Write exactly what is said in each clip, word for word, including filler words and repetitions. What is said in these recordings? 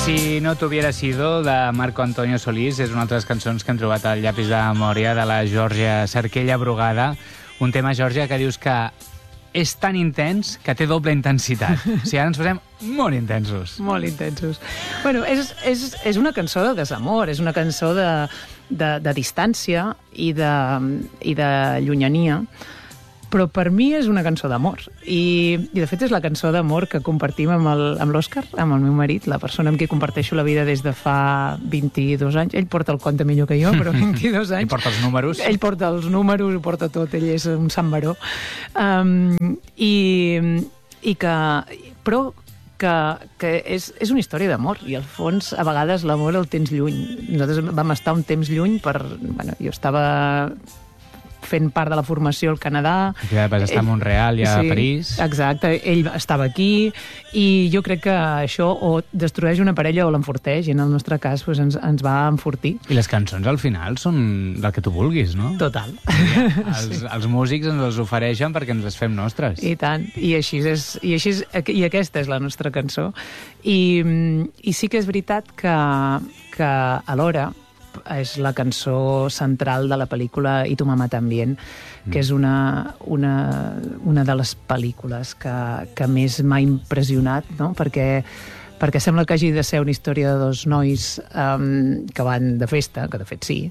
Si no t'hubiera sido, de Marco Antonio Solís, és una altra de les cançons que hem trobat al llapis de memòria de la Georgia Cerquella Brugada. Un tema, Georgia, que dius que és tan intens que té doble intensitat. O sigui, ara ens posem molt intensos. Molt intensos. Bueno, és, és, és una cançó de desamor, és una cançó de, de, de distància i de, i de llunyania, però per mi és una cançó d'amor. I, I, de fet, és la cançó d'amor que compartim amb l'Òscar, amb el meu marit, la persona amb qui comparteixo la vida des de fa vint-i-dos anys. Ell porta el compte millor que jo, però vint-i-dos anys. Ell porta els números. Ell porta els números, ho porta tot, ell és un sant baró. Um, i, I que... Però que, que és, és una història d'amor, i al fons, a vegades, l'amor el tens lluny. Nosaltres vam estar un temps lluny per... Bueno, jo estava fent part de la formació al Canadà. Ja vas estar a Montreal i a sí, París. Exacte, ell estava aquí, i jo crec que això o destrueix una parella o l'enforteix, i en el nostre cas pues, ens, ens va enfortir. I les cançons al final són del que tu vulguis, no? Total. Els, sí. els músics ens els ofereixen perquè ens les fem nostres. I tant, i així és, i, així és, i aquesta és la nostra cançó. I, i sí que és veritat que, que alhora és la cançó central de la pel·lícula I tu mamà tambien, mm. que és una, una, una de les pel·lícules que, que més m'ha impressionat, no? perquè, perquè sembla que hagi de ser una història de dos nois um, que van de festa, que de fet sí,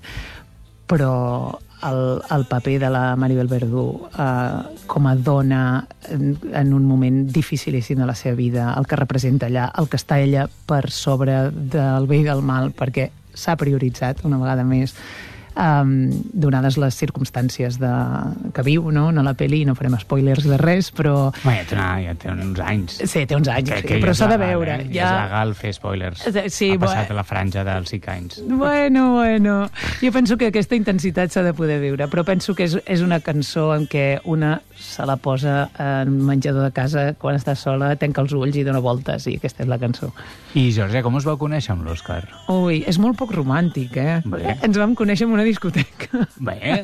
però el, el paper de la Maribel Verdú uh, com a dona en, en un moment dificilíssim de la seva vida, el que representa allà, el que està ella per sobre del bé i del mal, perquè s'ha prioritzat una vegada més, um, donades les circumstàncies de, que viu, no? En la pel·li, no farem spoilers de res, però... Home, ja té, una, ja té uns anys. Sí, té uns anys, que, sí, que però ja s'ha de legal, veure. Eh? Ja... ja és legal fer spoilers. Sí, ha passat bueno... a la franja dels cinc anys. Bueno, bueno. Jo penso que aquesta intensitat s'ha de poder viure, però penso que és, és una cançó en què una se la posa en un menjador de casa quan està sola, tanca els ulls i dona voltes, i aquesta és la cançó. I, Georgia, com us vau conèixer amb l'Òscar? Ui, és molt poc romàntic, eh? Bé. Ens vam conèixer en una discoteca. Bé.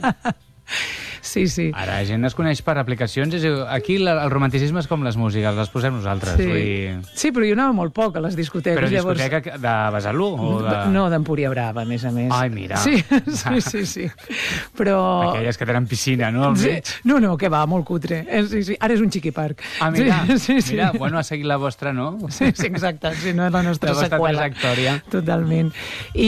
Sí, sí. Ara la gent es coneix per aplicacions. Aquí el romanticisme és com les músiques, les posem nosaltres. Sí, vull dir... sí, però jo anava molt poc a les discoteques. Però llavors... discoteca de Besalú? O de... No, d'Empúria Brava, a més a més. Ai, mira. Sí, sí, sí, sí. Però... Aquelles que tenen piscina, no? Sí. No, no, que va, molt cutre. Sí, sí. Ara és un xiquiparc. Ah, mira, sí, sí, mira, sí. Bueno, ha seguit la vostra, no? Sí, sí, exacte. Sí, no és la nostra la vostra seqüela. trajectòria. Totalment. I,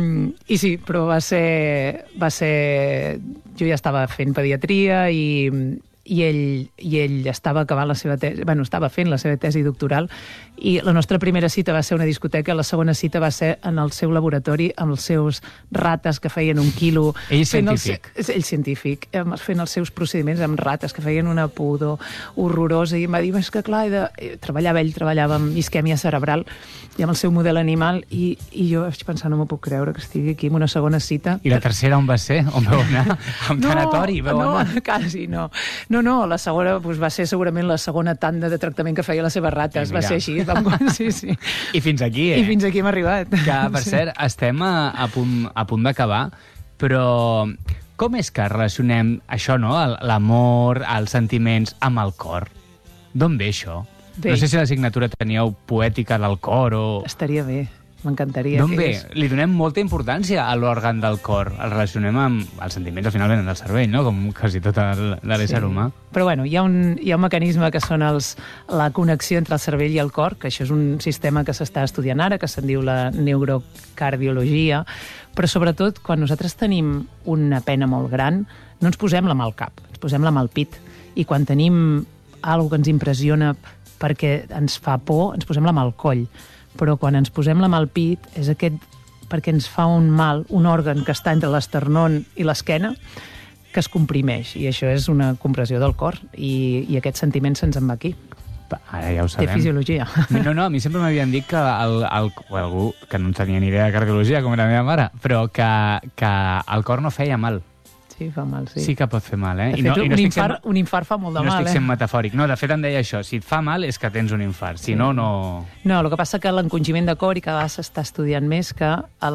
I sí, però va ser, va ser... Jo ja estava fent pediatria i, i, ell, i ell estava acabant la seva tesi, bueno, estava fent la seva tesi doctoral, i la nostra primera cita va ser una discoteca, la segona cita va ser en el seu laboratori amb els seus rates que feien un quilo. Ell científic. El, ell científic, fent els seus procediments amb rates que feien una pudor horrorosa, i em va dir, és que clar, he de... treballava, ell treballava amb isquèmia cerebral i amb el seu model animal, i, i jo vaig pensar, no m'ho puc creure que estigui aquí en una segona cita. I la tercera on va ser? On vau anar? A un no, tanatori? Vau no, anar? quasi no. No, no, la segona doncs, va ser segurament la segona tanda de tractament que feia les seves rates. Va ser així. Vam... Sí, sí. I fins aquí, eh? I fins aquí hem arribat. Que, per sí. cert, estem a, a punt, a punt d'acabar, però com és que relacionem això, no? L'amor, els sentiments, amb el cor? D'on ve això? Bé. No sé si a l'assignatura teníeu poètica del cor o... Estaria bé. M'encantaria. D'on ve? És... Li donem molta importància a l'òrgan del cor. El relacionem amb els sentiments, al final venen del cervell, no? Com quasi tot el, de l'ésser sí. humà. Però bueno, hi ha, un, hi ha un mecanisme que són els, la connexió entre el cervell i el cor, que això és un sistema que s'està estudiant ara, que se'n diu la neurocardiologia, però sobretot quan nosaltres tenim una pena molt gran, no ens posem la mà al cap, ens posem la mà al pit. I quan tenim alguna que ens impressiona perquè ens fa por, ens posem la mà al coll. Però quan ens posem la mà al pit és aquest perquè ens fa un mal, un òrgan que està entre l'esternón i l'esquena, que es comprimeix, i això és una compressió del cor, i, i aquest sentiment se'ns en va aquí. Ara ja ho sabem. Té fisiologia. No, no, a mi sempre m'havien dit que el, el, algú que no tenia ni idea de cardiologia, com era la meva mare, però que, que el cor no feia mal. Sí, fa mal, sí. Sí que pot fer mal, eh? De I fet, no, i no un, estic infart, sent, un infart fa molt de no mal, estic eh? sent metafòric. No, de fet em deia això, si et fa mal és que tens un infart, si sí. no, no... No, el que passa que l'encongiment de cor, i cada vegada s'està estudiant més que el,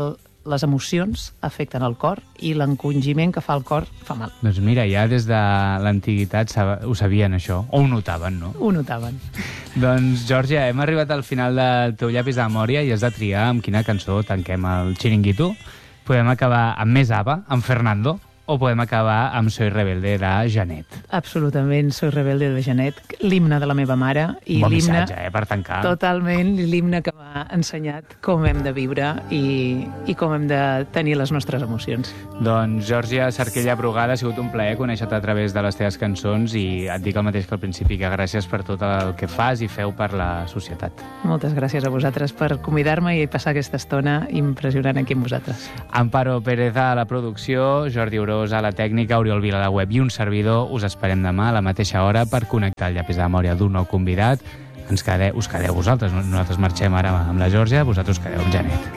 les emocions afecten el cor i l'encongiment que fa el cor fa mal. Doncs mira, ja des de l'antiguitat sab- ho sabien, això. O ho notaven, no? Ho notaven. Doncs, Georgia, hem arribat al final del teu llapis de memòria i has de triar amb quina cançó tanquem el xiringuito. Podem acabar amb Més Ava, amb Fernando, o podem acabar amb Soy Rebelde, de Janet. Absolutament, Soy Rebelde de Janet, l'himne de la meva mare. I bon l'himne, missatge, eh, per tancar. Totalment, l'himne que m'ha ensenyat com hem de viure i, i com hem de tenir les nostres emocions. Doncs, Georgia Cerquella Brugada, ha sigut un plaer conèixer-te a través de les teves cançons i et dic el mateix que al principi, que gràcies per tot el que fas i feu per la societat. Moltes gràcies a vosaltres per convidar-me i passar aquesta estona impressionant aquí amb vosaltres. Amparo Pérez a la producció, Jordi Orós a la tècnica, Oriol Vila a la web i un servidor. Us esperem demà a la mateixa hora per connectar el llapis de memòria d'un nou convidat. Ens quedeu, us quedeu vosaltres, nosaltres marxem ara amb la Georgia, vosaltres quedeu amb Janet.